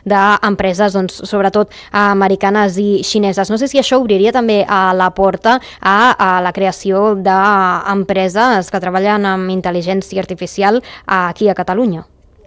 d'empreses, sobretot americanes i xineses. No sé si això obriria també la porta a la creació d'empreses que treballen amb intel·ligència artificial aquí a Catalunya.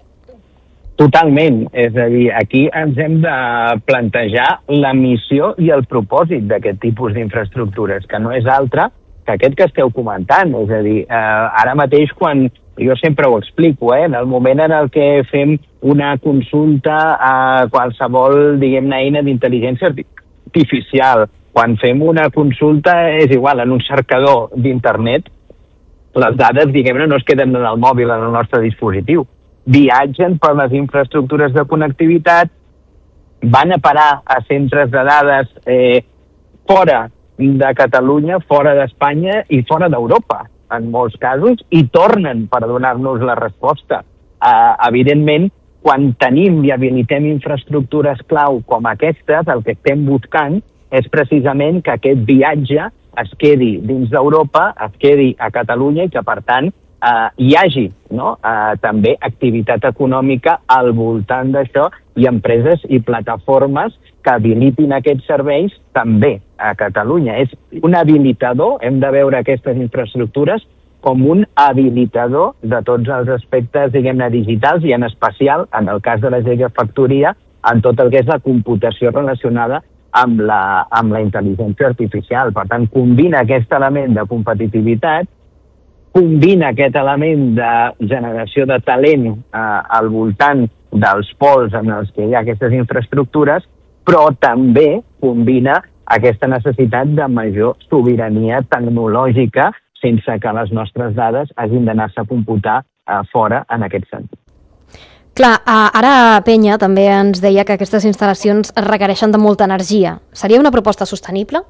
Totalment, és a dir, aquí ens hem de plantejar la missió i el propòsit d'aquest tipus d'infraestructures, que no és altre que aquest que esteu comentant. És a dir, ara mateix quan, jo sempre ho explico, en el moment en el que fem una consulta a qualsevol, diguem-ne, eina d'intel·ligència artificial, quan fem una consulta, és igual, en un cercador d'internet, les dades, diguem-ne, no es queden en el mòbil, en el nostre dispositiu. Viatgen per les infraestructures de connectivitat, van a parar a centres de dades fora de Catalunya, fora d'Espanya i fora d'Europa, en molts casos, i tornen per donar-nos la resposta. Evidentment, quan tenim i habilitem infraestructures clau com aquestes, el que estem buscant és precisament que aquest viatge es quedi dins d'Europa, es quedi a Catalunya i que, per tant, hi hagi també activitat econòmica al voltant d'això i empreses i plataformes que habilitin aquests serveis també a Catalunya. És un habilitador, hem de veure aquestes infraestructures com un habilitador de tots els aspectes, diguem-ne, digitals i en especial, en el cas de la gigafactoria, en tot el que és la computació relacionada amb la intel·ligència artificial. Per tant, combina aquest element de competitivitat, combina aquest element de generació de talent al voltant dels pols en els que hi ha aquestes infraestructures, però també combina aquesta necessitat de major sobirania tecnològica sense que les nostres dades hagin d'anar-se a computar fora en aquest sentit. Clar, ara Penya també ens deia que aquestes instal·lacions requereixen de molta energia. Seria una proposta sostenible?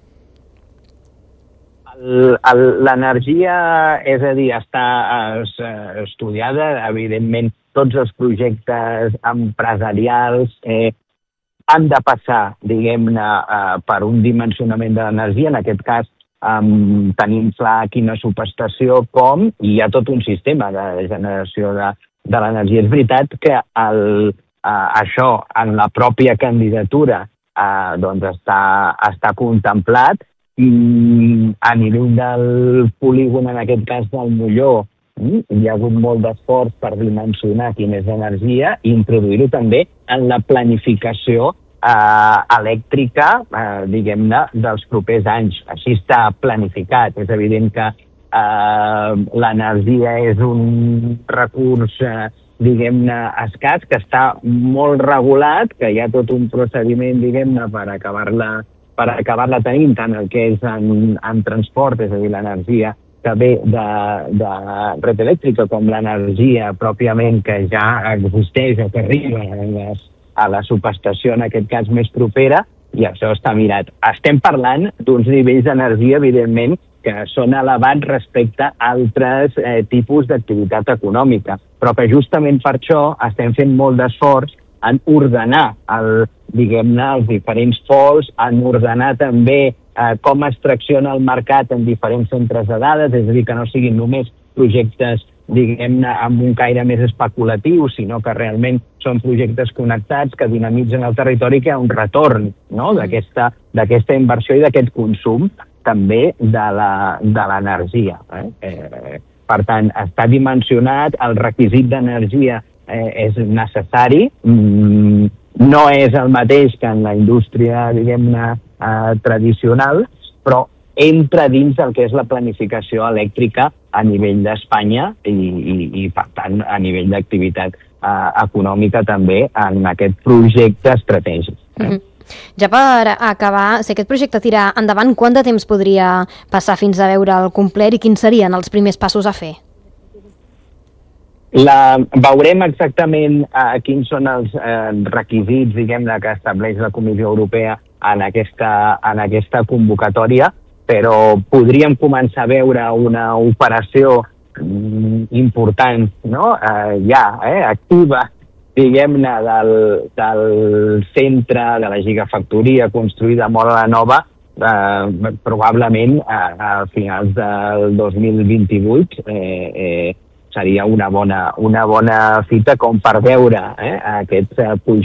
L'energia, és a dir, està estudiada, evidentment tots els projectes empresarials han de passar, diguem-ne, per un dimensionament de l'energia, en aquest cas tenim clar quina subestació, com, i hi ha tot un sistema de generació de l'energia. És veritat que això en la pròpia candidatura està contemplat. A nivell del polígon, en aquest cas del Molló, hi ha hagut molt d'esforç per dimensionar quina és l'energia i introduir-ho també en la planificació elèctrica, diguem-ne, dels propers anys. Així està planificat. És evident que l'energia és un recurs, diguem-ne, escàs, que està molt regulat, que hi ha tot un procediment, diguem-ne, per acabar-la tenint, tant el que és en transport, és a dir, l'energia que ve de red elèctrica, com l'energia pròpiament que ja existeix o que arriba a la subestació, en aquest cas més propera, i això està mirat. Estem parlant d'uns nivells d'energia, evidentment, que són elevats respecte a altres tipus d'activitat econòmica, però que justament per això estem fent molt d'esforç en ordenar diguem-ne, els diferents pols, en ordenar també com es tracciona el mercat en diferents centres de dades, és a dir, que no siguin només projectes, diguem-ne, amb un caire més especulatiu, sinó que realment són projectes connectats que dinamitzen el territori, que hi ha un retorn d'aquesta inversió i d'aquest consum també de l'energia. Per tant, està dimensionat, el requisit d'energia és necessari, no és el mateix que en la indústria, diguem-ne, tradicional, però entra dins del que és la planificació elèctrica a nivell d'Espanya i, per tant, a nivell d'activitat econòmica també en aquest projecte estratègic. Ja per acabar, si aquest projecte tira endavant, quant de temps podria passar fins a veure el complet i quins serien els primers passos a fer? Veurem exactament quins són els requisits, diguem-ne, que estableix la Comissió Europea en aquesta convocatòria, però podríem començar a veure una operació important, activa, diguem-ne, del centre de la gigafactoria construïda a Móra la Nova, probablement a finals del 2028, seria una bona fita com per veure aquest projecte